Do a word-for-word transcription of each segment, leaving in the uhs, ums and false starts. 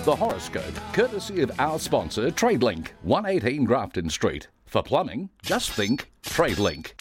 The horoscope, courtesy of our sponsor, TradeLink, one eighteen Grafton Street. For plumbing, just think TradeLink.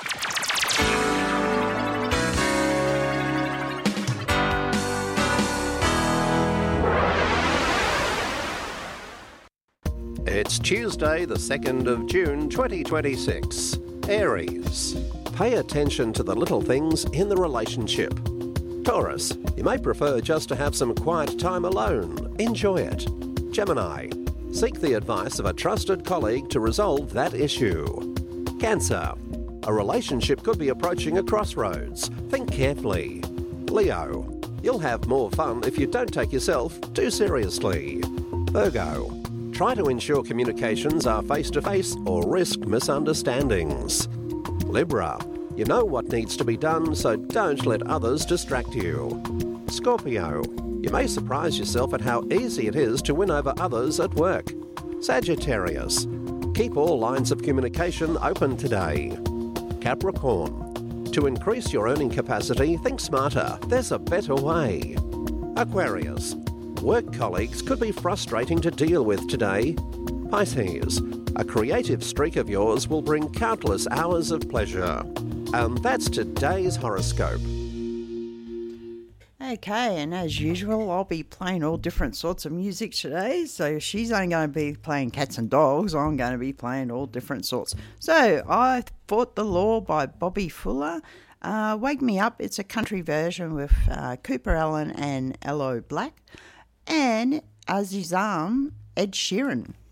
It's Tuesday, the second of June, twenty twenty-six. Aries. Pay attention to the little things in the relationship. Taurus. You may prefer just to have some quiet time alone. Enjoy it. Gemini. Seek the advice of a trusted colleague to resolve that issue. Cancer. A relationship could be approaching a crossroads. Think carefully. Leo. You'll have more fun if you don't take yourself too seriously. Virgo. Try to ensure communications are face-to-face or risk misunderstandings. Libra. You know what needs to be done, so don't let others distract you. Scorpio. You may surprise yourself at how easy it is to win over others at work. Sagittarius. Keep all lines of communication open today. Capricorn. To increase your earning capacity, think smarter. There's a better way. Aquarius. Work colleagues could be frustrating to deal with today. Pisces. A creative streak of yours will bring countless hours of pleasure. And that's today's horoscope. Okay, and as usual, I'll be playing all different sorts of music today. So she's only going to be playing Cats and Dogs. I'm going to be playing all different sorts. So I Fought the Law by Bobby Fuller. Uh, Wake Me Up, it's a country version with uh, Cooper Allen and Aloe Black. And Azizam, Ed Sheeran.